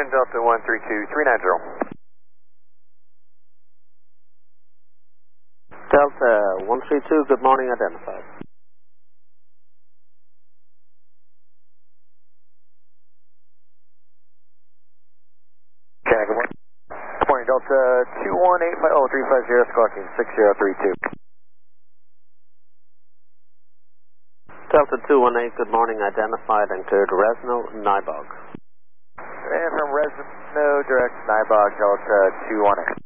Delta 132390. Delta 132, good morning, identified. Okay, good morning. Good morning, Delta 21850 squawking 6032. Delta 218, good morning, identified and cleared Resno, Nybog. And from Resno, direct Nybog, Delta 218.